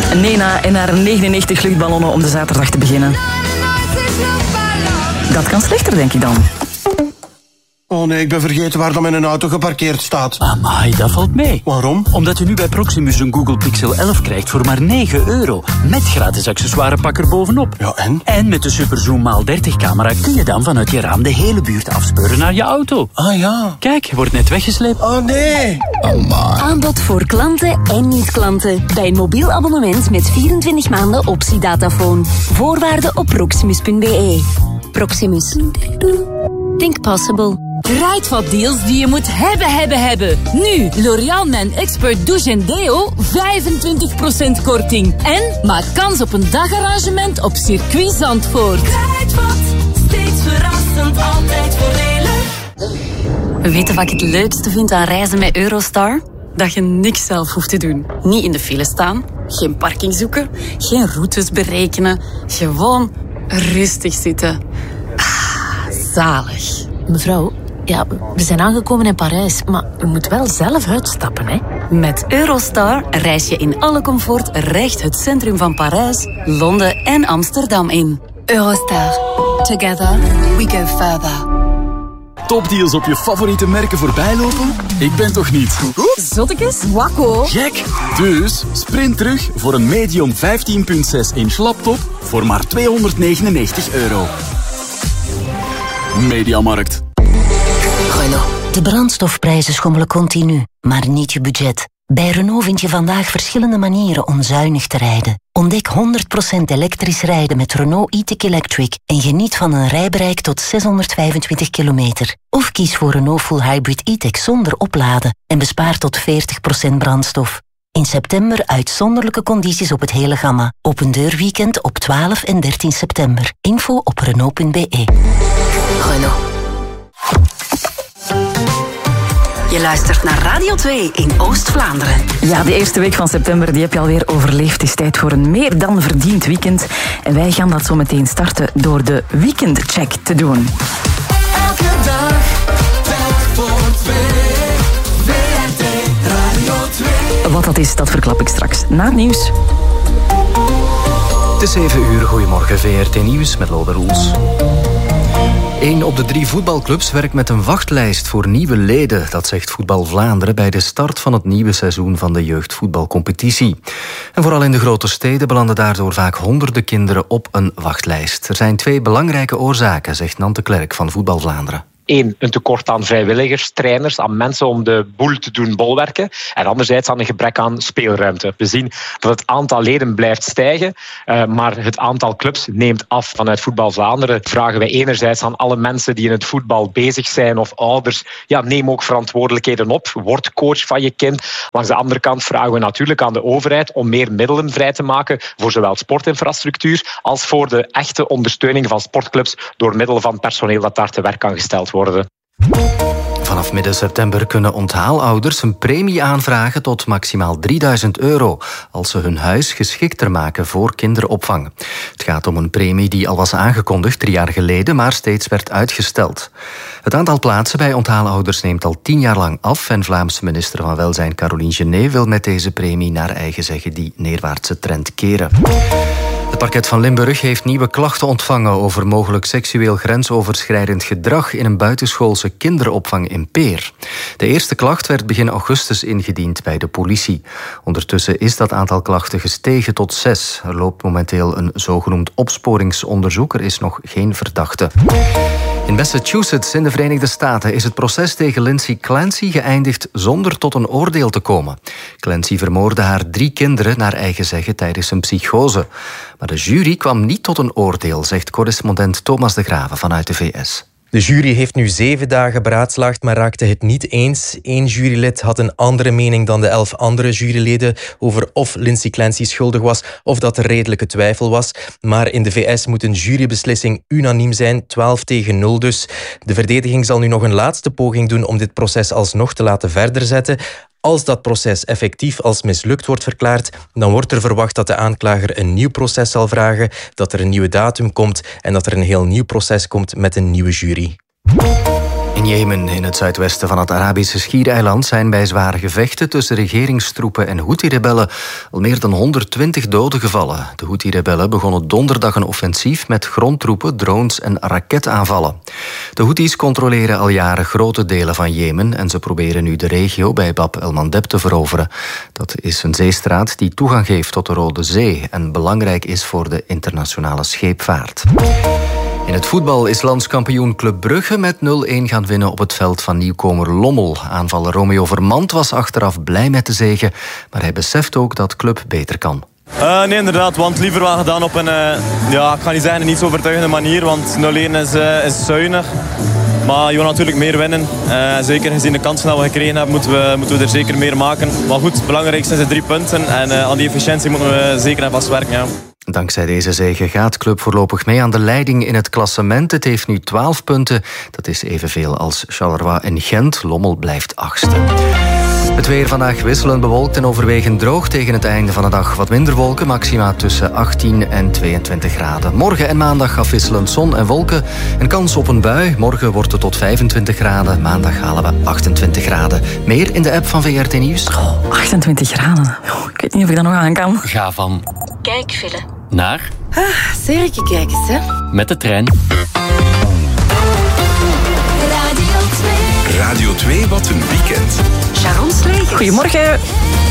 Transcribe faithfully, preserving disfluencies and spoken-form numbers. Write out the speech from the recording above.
Nena en haar negenennegentig luchtballonnen om de zaterdag te beginnen. Dat kan slechter, denk ik dan. Oh nee, ik ben vergeten waar dan mijn auto geparkeerd staat. Amai, dat valt mee. Waarom? Omdat u nu bij Proximus een Google Pixel elf krijgt voor maar negen euro. Met gratis accessoirepak er bovenop. Ja, en? En met de Superzoom maal dertig camera kun je dan vanuit je raam de hele buurt afspeuren naar je auto. Ah ja. Kijk, je wordt net weggesleept. Oh nee. Amai. Aanbod voor klanten en niet-klanten. Bij een mobiel abonnement met vierentwintig maanden optie-datafoon. Voorwaarden op proximus punt b e. Proximus. Think possible. Draait wat deals die je moet hebben, hebben, hebben. Nu, L'Oréal Men Expert Douche en Deo, vijfentwintig procent korting. En maak kans op een dagarrangement op Circuit Zandvoort. Draait wat, steeds verrassend, altijd voordelig. Weet je wat ik het leukste vind aan reizen met Eurostar? Dat je niks zelf hoeft te doen. Niet in de file staan, geen parking zoeken, geen routes berekenen. Gewoon rustig zitten. Ah, zalig. Mevrouw, ja, we zijn aangekomen in Parijs, maar u moet wel zelf uitstappen, hè? Met Eurostar reis je in alle comfort recht het centrum van Parijs, Londen en Amsterdam in. Eurostar. Together we go further. Topdeals op je favoriete merken voorbijlopen? Ik ben toch niet? Zottekes? Wakko. Gek! Dus sprint terug voor een medium vijftien komma zes inch laptop voor maar tweehonderdnegenennegentig euro. Mediamarkt. Renault. De brandstofprijzen schommelen continu, maar niet je budget. Bij Renault vind je vandaag verschillende manieren om zuinig te rijden. Ontdek honderd procent elektrisch rijden met Renault e-tech Electric en geniet van een rijbereik tot zeshonderdvijfentwintig kilometer. Of kies voor Renault Full Hybrid e-tech zonder opladen en bespaar tot veertig procent brandstof. In september uitzonderlijke condities op het hele gamma. Open deurweekend op twaalf en dertien september. Info op renault punt b e. Renault. Je luistert naar Radio twee in Oost-Vlaanderen. Ja, de eerste week van september die heb je alweer overleefd. Het is tijd voor een meer dan verdiend weekend. En wij gaan dat zo meteen starten door de weekendcheck te doen. Elke dag, telk voor twee. V R T Radio twee. Wat dat is, dat verklap ik straks na het nieuws. Het is zeven uur. Goedemorgen, V R T Nieuws met Lode Roels. Eén op de drie voetbalclubs werkt met een wachtlijst voor nieuwe leden. Dat zegt Voetbal Vlaanderen bij de start van het nieuwe seizoen van de jeugdvoetbalcompetitie. En vooral in de grote steden belanden daardoor vaak honderden kinderen op een wachtlijst. Er zijn twee belangrijke oorzaken, zegt Nante Klerk van Voetbal Vlaanderen. Eén, een tekort aan vrijwilligers, trainers, aan mensen om de boel te doen bolwerken. En anderzijds aan een gebrek aan speelruimte. We zien dat het aantal leden blijft stijgen, uh, maar het aantal clubs neemt af. Vanuit Voetbal Vlaanderen vragen wij enerzijds aan alle mensen die in het voetbal bezig zijn of ouders, ja, neem ook verantwoordelijkheden op. Word coach van je kind. Langs de andere kant vragen we natuurlijk aan de overheid om meer middelen vrij te maken voor zowel sportinfrastructuur als voor de echte ondersteuning van sportclubs door middel van personeel dat daar te werk kan gesteld worden. Vanaf midden september kunnen onthaalouders een premie aanvragen tot maximaal drieduizend euro als ze hun huis geschikter maken voor kinderopvang. Het gaat om een premie die al was aangekondigd drie jaar geleden, maar steeds werd uitgesteld. Het aantal plaatsen bij onthaalouders neemt al tien jaar lang af en Vlaamse minister van Welzijn Caroline Genet wil met deze premie naar eigen zeggen die neerwaartse trend keren. Het parket van Limburg heeft nieuwe klachten ontvangen over mogelijk seksueel grensoverschrijdend gedrag in een buitenschoolse kinderopvang in Peer. De eerste klacht werd begin augustus ingediend bij de politie. Ondertussen is dat aantal klachten gestegen tot zes. Er loopt momenteel een zogenoemd opsporingsonderzoek. Er is nog geen verdachte. In Massachusetts in de Verenigde Staten is het proces tegen Lindsay Clancy geëindigd zonder tot een oordeel te komen. Clancy vermoordde haar drie kinderen naar eigen zeggen tijdens een psychose. Maar de jury kwam niet tot een oordeel, zegt correspondent Thomas de Graven vanuit de V S. De jury heeft nu zeven dagen beraadslaagd, maar raakte het niet eens. Eén jurylid had een andere mening dan de elf andere juryleden over of Lindsay Clancy schuldig was of dat er redelijke twijfel was. Maar in de V S moet een jurybeslissing unaniem zijn, twaalf tegen nul dus. De verdediging zal nu nog een laatste poging doen om dit proces alsnog te laten verder zetten. Als dat proces effectief als mislukt wordt verklaard, dan wordt er verwacht dat de aanklager een nieuw proces zal vragen, dat er een nieuwe datum komt en dat er een heel nieuw proces komt met een nieuwe jury. In Jemen, in het zuidwesten van het Arabische schiereiland, zijn bij zware gevechten tussen regeringstroepen en Houthi-rebellen al meer dan honderdtwintig doden gevallen. De Houthi-rebellen begonnen donderdag een offensief met grondtroepen, drones en raketaanvallen. De Houthis controleren al jaren grote delen van Jemen en ze proberen nu de regio bij Bab el-Mandeb te veroveren. Dat is een zeestraat die toegang geeft tot de Rode Zee en belangrijk is voor de internationale scheepvaart. In het voetbal is landskampioen Club Brugge met nul-een gaan winnen op het veld van nieuwkomer Lommel. Aanvaller Romeo Vermand was achteraf blij met de zege, maar hij beseft ook dat Club beter kan. Uh, nee, inderdaad, want liever wel gedaan op een, uh, ja, ik ga niet zeggen een niet zo overtuigende manier, want nul-een is, uh, is zuinig. Maar je wil natuurlijk meer winnen. Uh, zeker gezien de kansen die we gekregen hebben, moeten we, moeten we er zeker meer maken. Maar goed, het belangrijkste zijn de drie punten en uh, aan die efficiëntie moeten we zeker en vast werken. Ja. Dankzij deze zege gaat Club voorlopig mee aan de leiding in het klassement. Het heeft nu twaalf punten. Dat is evenveel als Charleroi en Gent. Lommel blijft achtste. Het weer vandaag wisselend bewolkt en overwegend droog. Tegen het einde van de dag wat minder wolken. Maxima tussen achttien en tweeëntwintig graden. Morgen en maandag afwisselend zon en wolken. Een kans op een bui. Morgen wordt het tot vijfentwintig graden. Maandag halen we achtentwintig graden. Meer in de app van V R T Nieuws. Oh, achtentwintig graden. Oh, ik weet niet of ik dat nog aan kan. Ga van kijkfilm naar ah, serietje kijken, hè? Met de trein. Radio twee. Radio twee, wat een weekend. Sharon Slegers. Goedemorgen.